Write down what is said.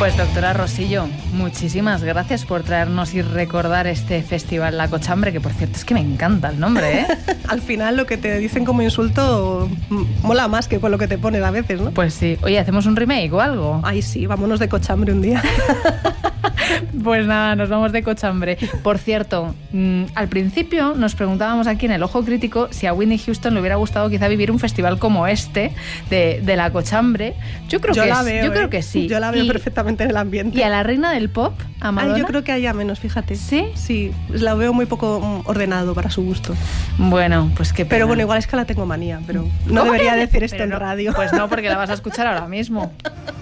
Pues doctora Rosillo, muchísimas gracias por traernos y recordar este festival La Cochambre, que por cierto es que me encanta el nombre, ¿eh? Al final lo que te dicen como insulto mola más que con lo que te pones a veces, ¿no? Pues sí. Oye, ¿hacemos un remake o algo? Ay, sí, vámonos de cochambre un día. Pues nada, nos vamos de cochambre. Por cierto, al principio nos preguntábamos aquí en El Ojo Crítico si a Whitney Houston le hubiera gustado quizá vivir un festival como este de La Cochambre. Yo creo que sí. Yo la veo perfectamente en el ambiente. ¿Y a la reina del pop, a Madonna? Ay, yo creo que haya menos, fíjate. ¿Sí? Sí, la veo muy poco ordenado para su gusto. Bueno, pues qué pena. Pero bueno, igual es que la tengo manía, pero no debería decir esto en radio. Pues no, porque la vas a escuchar ahora mismo.